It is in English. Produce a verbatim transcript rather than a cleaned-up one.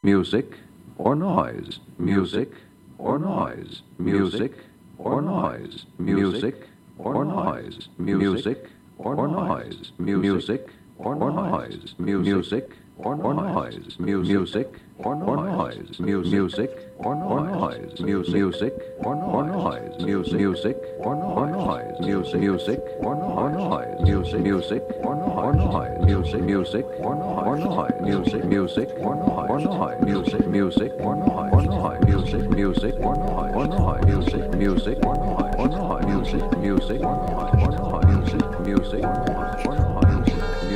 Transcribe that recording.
music or noise, music or noise, music or noise, music or noise, music or noise, music or noise, music or noise, music or noise, music or noise, music or noise, music or noise, music, music or noise, music, music or noise, music, music or noise, music, music or noise, music, music or noise, music, music or noise, music, music or noise, music, music or noise, music, music or noise.